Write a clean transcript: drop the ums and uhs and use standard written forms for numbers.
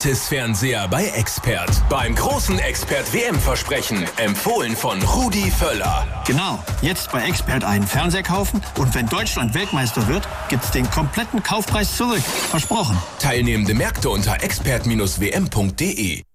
Gratis-Fernseher bei Expert. Beim großen Expert-WM-Versprechen. Empfohlen von Rudi Völler. Genau, jetzt bei Expert einen Fernseher kaufen und wenn Deutschland Weltmeister wird, gibt's den kompletten Kaufpreis zurück. Versprochen. Teilnehmende Märkte unter expert-wm.de.